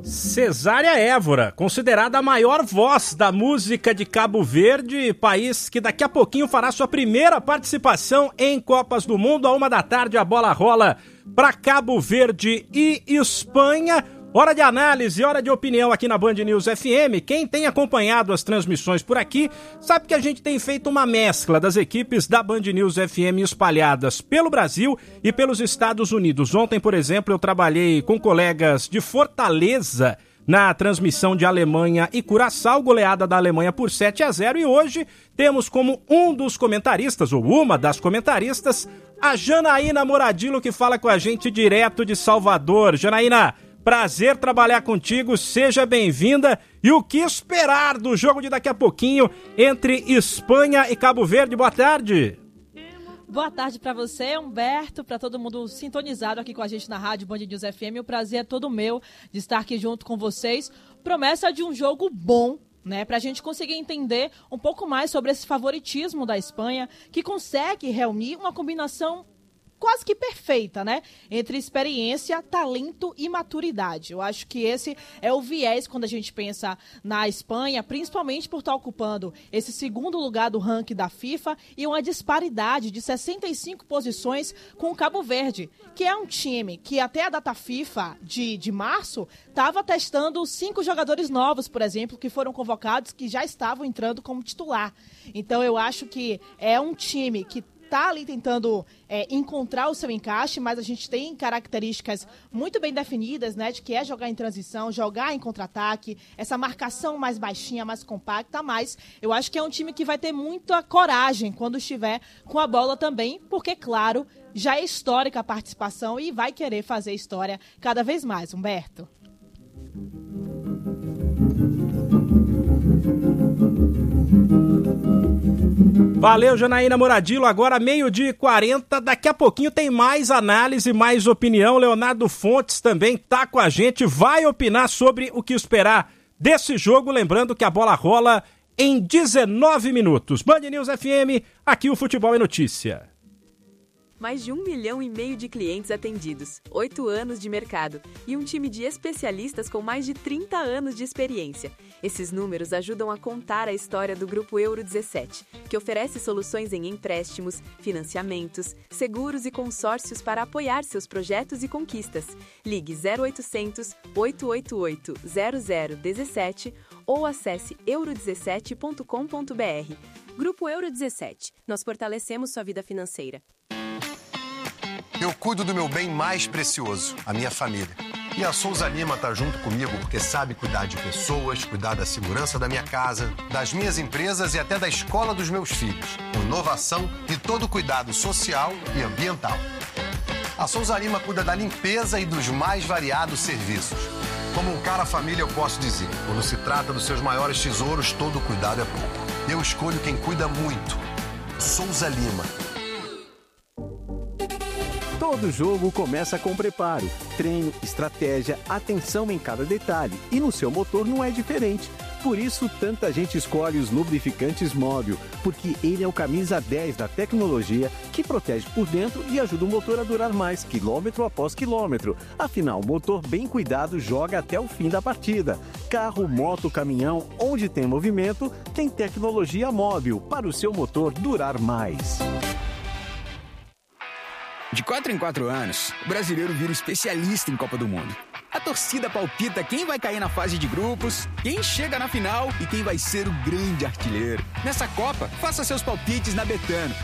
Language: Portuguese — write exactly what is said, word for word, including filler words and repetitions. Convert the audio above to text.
Cesária Évora, considerada a maior voz da música de Cabo Verde, país que daqui a pouquinho fará sua primeira participação em Copas do Mundo. À uma da tarde a bola rola para Cabo Verde e Espanha. Hora de análise, hora de opinião aqui na Band News F M. Quem tem acompanhado as transmissões por aqui sabe que a gente tem feito uma mescla das equipes da Band News F M espalhadas pelo Brasil e pelos Estados Unidos. Ontem, por exemplo, eu trabalhei com colegas de Fortaleza na transmissão de Alemanha e Curaçao, goleada da Alemanha por sete a zero. E hoje temos como um dos comentaristas, ou uma das comentaristas, a Janaína Moradillo, que fala com a gente direto de Salvador. Janaína, prazer trabalhar contigo, seja bem-vinda. E o que esperar do jogo de daqui a pouquinho entre Espanha e Cabo Verde? Boa tarde. Boa tarde para você, Humberto, para todo mundo sintonizado aqui com a gente na rádio Band News F M. O prazer é todo meu de estar aqui junto com vocês. Promessa de um jogo bom, né, para a gente conseguir entender um pouco mais sobre esse favoritismo da Espanha, que consegue reunir uma combinação quase que perfeita, né? Entre experiência, talento e maturidade. Eu acho que esse é o viés quando a gente pensa na Espanha, principalmente por estar ocupando esse segundo lugar do ranking da FIFA e uma disparidade de sessenta e cinco posições com o Cabo Verde, que é um time que até a data FIFA de, de março estava testando cinco jogadores novos, por exemplo, que foram convocados, que já estavam entrando como titular. Então eu acho que é um time que está ali tentando é, encontrar o seu encaixe, mas a gente tem características muito bem definidas, né, de que é jogar em transição, jogar em contra-ataque, essa marcação mais baixinha, mais compacta, mas eu acho que é um time que vai ter muita coragem quando estiver com a bola também, porque, claro, já é histórica a participação e vai querer fazer história cada vez mais, Humberto. Valeu, Janaína Moradillo. Agora meio-dia e quarenta, daqui a pouquinho tem mais análise, mais opinião. Leonardo Fontes também tá com a gente, vai opinar sobre o que esperar desse jogo, lembrando que a bola rola em dezenove minutos. Band News F M, aqui o Futebol é Notícia. Mais de um milhão e meio de clientes atendidos, oito anos de mercado e um time de especialistas com mais de trinta anos de experiência. Esses números ajudam a contar a história do Grupo Euro dezessete, que oferece soluções em empréstimos, financiamentos, seguros e consórcios para apoiar seus projetos e conquistas. Ligue zero oitocentos, oito oito oito, zero zero um sete ou acesse euro dezessete ponto com ponto b r. Grupo Euro dezessete. Nós fortalecemos sua vida financeira. Eu cuido do meu bem mais precioso, a minha família. E a Souza Lima tá junto comigo porque sabe cuidar de pessoas, cuidar da segurança da minha casa, das minhas empresas e até da escola dos meus filhos. Com inovação e todo cuidado social e ambiental. A Souza Lima cuida da limpeza e dos mais variados serviços. Como um cara família, eu posso dizer, quando se trata dos seus maiores tesouros, todo cuidado é pouco. Eu escolho quem cuida muito. Souza Lima. Todo jogo começa com preparo, treino, estratégia, atenção em cada detalhe. E no seu motor não é diferente. Por isso, tanta gente escolhe os lubrificantes Móbil, porque ele é o camisa dez da tecnologia que protege por dentro e ajuda o motor a durar mais, quilômetro após quilômetro. Afinal, o motor bem cuidado joga até o fim da partida. Carro, moto, caminhão, onde tem movimento, tem tecnologia Móbil para o seu motor durar mais. De quatro em quatro anos, o brasileiro vira especialista em Copa do Mundo. A torcida palpita quem vai cair na fase de grupos, quem chega na final e quem vai ser o grande artilheiro. Nessa Copa, faça seus palpites na Betano